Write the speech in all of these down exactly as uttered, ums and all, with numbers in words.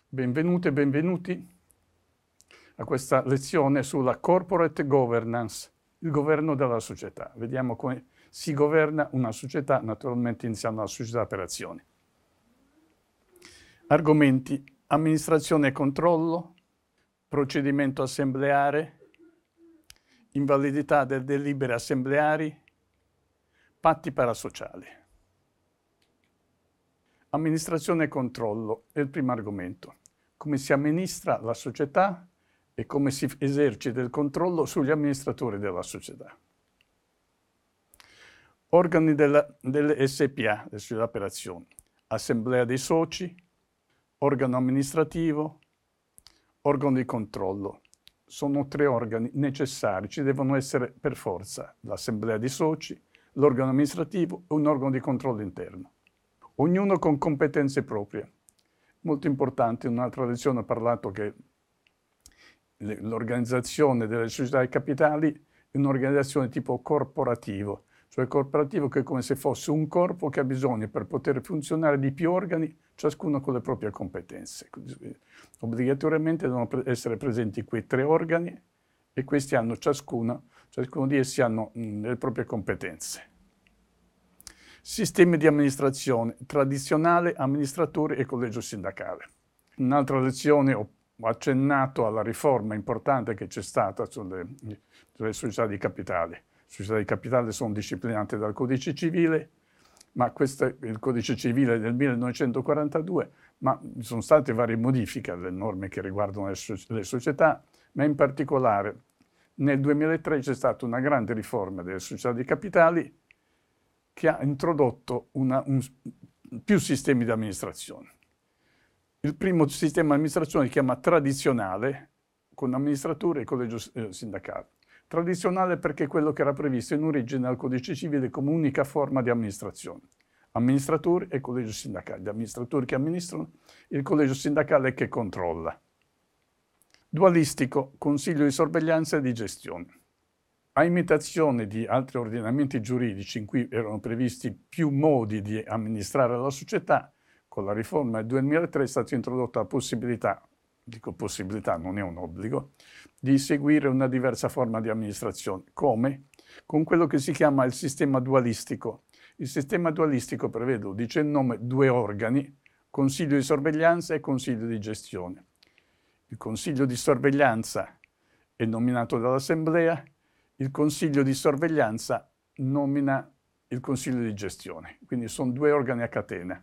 Benvenute e benvenuti a questa lezione sulla corporate governance, il governo della società. Vediamo come si governa una società, naturalmente iniziando dalla società per azioni. Argomenti: amministrazione e controllo, procedimento assembleare, invalidità delle delibere assembleari, patti parasociali. Amministrazione e controllo è il primo argomento. Come si amministra la società e come si esercita il controllo sugli amministratori della società. Organi della, delle S P A, le società per azioni, assemblea dei soci, organo amministrativo, organo di controllo. Sono tre organi necessari, ci devono essere per forza l'assemblea dei soci, l'organo amministrativo e un organo di controllo interno. Ognuno con competenze proprie. Molto importante, in un'altra lezione ho parlato che l'organizzazione delle società di capitali è un'organizzazione tipo corporativo, cioè corporativo che è come se fosse un corpo che ha bisogno per poter funzionare di più organi, ciascuno con le proprie competenze. Obbligatoriamente devono essere presenti quei tre organi e questi hanno ciascuno, ciascuno di essi hanno mh, le proprie competenze. Sistemi di amministrazione, tradizionale, amministratori e collegio sindacale. In un'altra lezione ho accennato alla riforma importante che c'è stata sulle, sulle società di capitale. Le società di capitale sono disciplinate dal codice civile, ma questo è il codice civile del millenovecentoquarantadue, ma ci sono state varie modifiche alle norme che riguardano le, so le società, ma in particolare nel duemilatré c'è stata una grande riforma delle società di capitali che ha introdotto una, un, più sistemi di amministrazione. Il primo sistema di amministrazione si chiama tradizionale, con amministratore e collegio eh, sindacale. Tradizionale perché è quello che era previsto in origine al codice civile come unica forma di amministrazione. Amministratori e collegio sindacale. Gli amministratori che amministrano, il collegio sindacale che controlla. Dualistico, consiglio di sorveglianza e di gestione. A imitazione di altri ordinamenti giuridici in cui erano previsti più modi di amministrare la società, con la riforma del duemilatré è stata introdotta la possibilità, dico possibilità, non è un obbligo, di seguire una diversa forma di amministrazione. Come? Con quello che si chiama il sistema dualistico. Il sistema dualistico prevede, lo dice il nome, due organi, consiglio di sorveglianza e consiglio di gestione. Il consiglio di sorveglianza è nominato dall'assemblea, il consiglio di sorveglianza nomina il consiglio di gestione, quindi sono due organi a catena.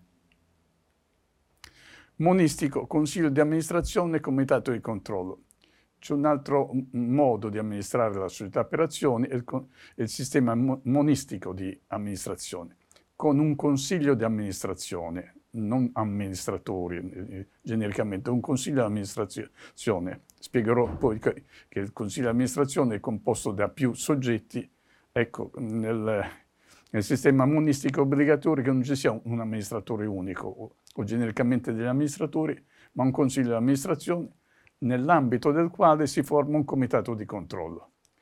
Monistico, consiglio di amministrazione e comitato di controllo. C'è un altro modo di amministrare la società per azioni, è il, è il sistema monistico di amministrazione, con un consiglio di amministrazione, non amministratori genericamente, un consiglio di amministrazione. Spiegherò poi che il consiglio di amministrazione è composto da più soggetti. Ecco, nel, nel sistema monistico obbligatorio che non ci sia un amministratore unico o, o genericamente degli amministratori, ma un consiglio di amministrazione nell'ambito del quale si forma un comitato di controllo.